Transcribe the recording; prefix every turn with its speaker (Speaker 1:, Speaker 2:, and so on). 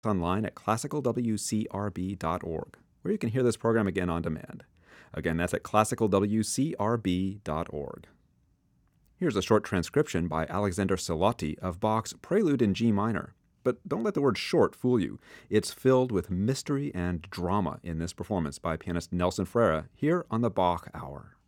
Speaker 1: online at classicalwcrb.org, where you can hear this program again on demand. Again, that's at classicalwcrb.org. Here's a short transcription by Alexander Celotti of Bach's Prelude in G minor. But don't let the word short fool you. It's filled with mystery and drama in this performance by pianist Nelson Freire here on the Bach Hour.